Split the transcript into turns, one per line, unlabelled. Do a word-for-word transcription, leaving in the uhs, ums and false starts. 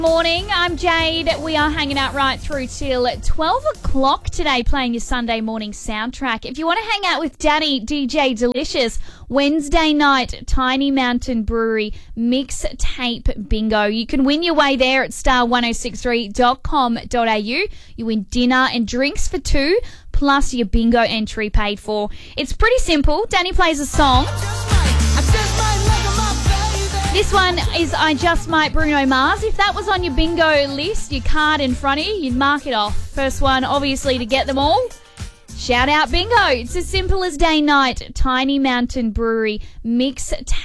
Morning, I'm Jade. We are hanging out right through till twelve o'clock today, playing your Sunday morning soundtrack. If you want to hang out with Danny, D J Delicious, Wednesday night, Tiny Mountain Brewery Mixtape Bingo. You can win your way there at star ten sixty-three dot com dot a u. You win dinner and drinks for two, plus your bingo entry paid for. It's pretty simple. Danny plays a song. This one is I Just Might Bruno Mars. If that was on your bingo list, your card in front of you, you'd mark it off. First one, obviously, to get them all. Shout out bingo. It's as simple as day night. Tiny Mountain Brewery Mix